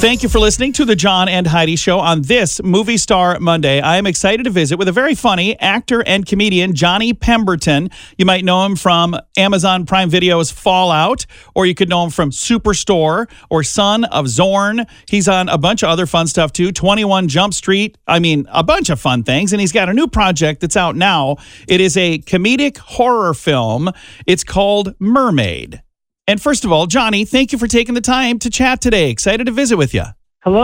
Thank you for listening to the John and Heidi Show on this Movie Star Monday. I am excited to visit with a very funny actor and comedian, Johnny Pemberton. You might know him from Amazon Prime Video's Fallout, or you could know him from Superstore or Son of Zorn. He's on a bunch of other fun stuff too, 21 Jump Street. I mean, a bunch of fun things. And he's got a new project that's out now. It is a comedic horror film. It's called Mermaid. And first of all, Johnny, thank you for taking the time to chat today. Excited to visit with you.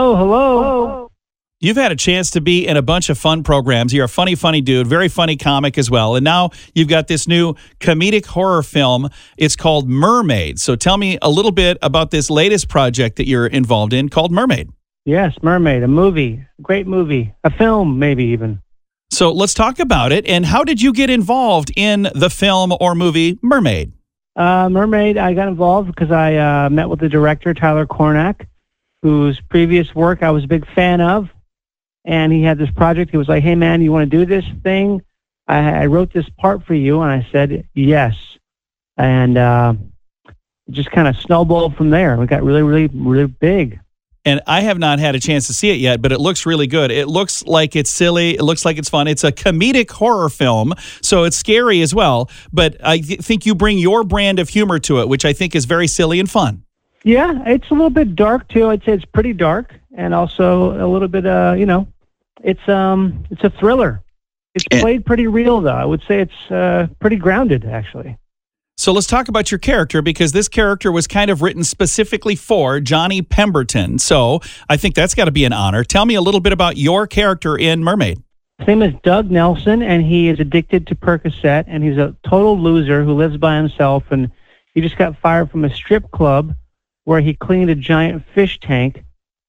Hello. You've had a chance to be in a bunch of fun programs. You're a funny dude, very funny comic as well. And now you've got this new comedic horror film. It's called Mermaid. So tell me a little bit about this latest project that you're involved in called Mermaid. Yes, Mermaid, a movie, a great movie, a film maybe even. So let's talk about it. And how did you get involved in the film or movie Mermaid? Mermaid, I got involved because I met with the director, Tyler Cornack, whose previous work I was a big fan of. And he had this project. He was like, hey, man, you want to do this thing? I wrote this part for you. And I said, yes. And it just kind of snowballed from there. We got really big. And I have not had a chance to see it yet, but it looks really good. It looks like it's silly. It looks like it's fun. It's a comedic horror film, so it's scary as well. But I think you bring your brand of humor to it, which I think is very silly and fun. Yeah, it's a little bit dark, too. I'd say it's pretty dark. And also a little bit, it's a thriller. It's played pretty real, though. I would say it's pretty grounded, actually. So let's talk about your character, because this character was kind of written specifically for Johnny Pemberton. So I think that's got to be an honor. Tell me a little bit about your character in Mermaid. His name is Doug Nelson, and he is addicted to Percocet, and he's a total loser who lives by himself, and he just got fired from a strip club where he cleaned a giant fish tank,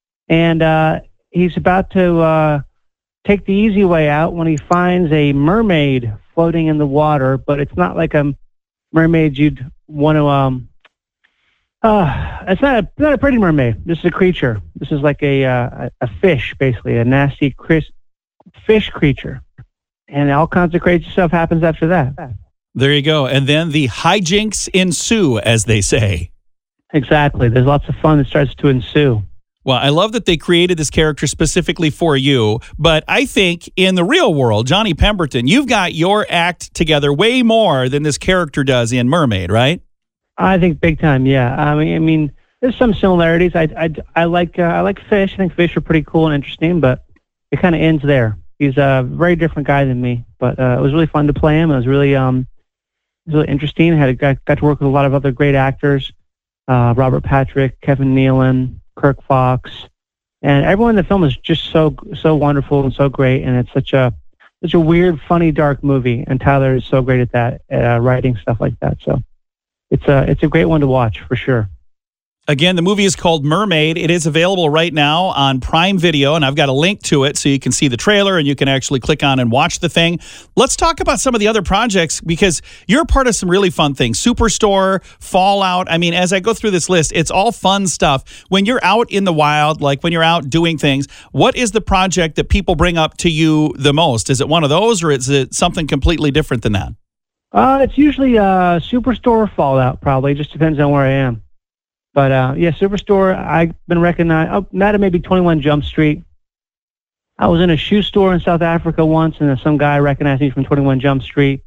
and he's about to take the easy way out when he finds a mermaid floating in the water, but it's not like a mermaid you'd want to it's not a pretty mermaid. This is a creature. This is like a fish, basically, a nasty fish creature, and all kinds of crazy stuff happens after that. There you go. And then the hijinks ensue, as they say. Exactly. There's lots of fun that starts to ensue. Well, I love that they created this character specifically for you, but I think in the real world, Johnny Pemberton, you've got your act together way more than this character does in Mermaid, right? I think big time, yeah. I mean, there's some similarities. I like fish. I think fish are pretty cool and interesting, but it kind of ends there. He's a very different guy than me, but it was really fun to play him. It was really interesting. Got to work with a lot of other great actors, Robert Patrick, Kevin Nealon, Kirk Fox, and everyone in the film is just so wonderful and so great, and it's such a weird, funny, dark movie, and Tyler is so great at that, writing stuff like that. So it's a great one to watch for sure. Again, the movie is called Mermaid. It is available right now on Prime Video, and I've got a link to it so you can see the trailer and you can actually click on and watch the thing. Let's talk about some of the other projects, because you're part of some really fun things. Superstore, Fallout. I mean, as I go through this list, it's all fun stuff. When you're out in the wild, like when you're out doing things, what is the project that people bring up to you the most? Is it one of those, or is it something completely different than that? It's usually Superstore or Fallout, probably. It just depends on where I am. But, yeah, Superstore, I've been recognized. That maybe 21 Jump Street. I was in a shoe store in South Africa once, and some guy recognized me from 21 Jump Street.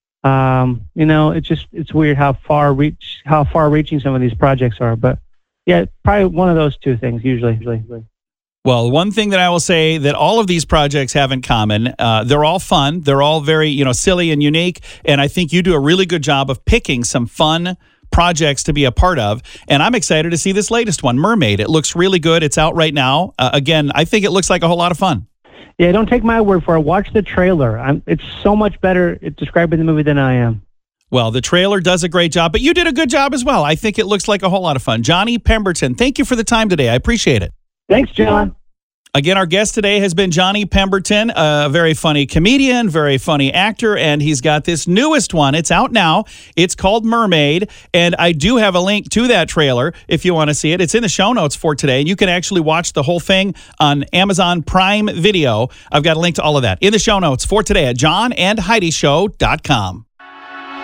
It's weird how far-reaching some of these projects are. But, yeah, probably one of those two things, usually. Well, one thing that I will say that all of these projects have in common, they're all fun. They're all very, silly and unique. And I think you do a really good job of picking some fun projects to be a part of, and I'm excited to see this latest one, Mermaid. It looks really good. It's out right now. Again, I think it looks like a whole lot of fun. Yeah, don't take my word for it. Watch the trailer. It's so much better at describing the movie than I am. Well, the trailer does a great job, but you did a good job as well. I think it looks like a whole lot of fun. Johnny Pemberton, thank you for the time today. I appreciate it. Thanks, John. Again, our guest today has been Johnny Pemberton, a very funny comedian, very funny actor, and he's got this newest one. It's out now. It's called Mermaid, and I do have a link to that trailer if you want to see it. It's in the show notes for today, and you can actually watch the whole thing on Amazon Prime Video. I've got a link to all of that in the show notes for today at johnandheidishow.com.